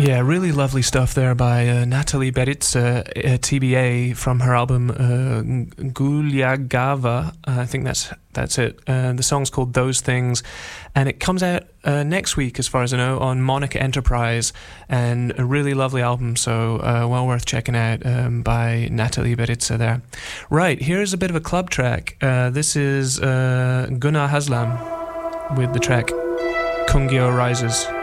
Yeah, really lovely stuff there by Natalie Beritsa, TBA, from her album Gulyagava. I think that's it. The song's called Those Things, and it comes out next week, as far as I know, on Monica Enterprise, and a really lovely album, so well worth checking out by Natalie Beritsa there. Right, here's a bit of a club track. This is Gunnar Haslam with the track Kungyo Rises.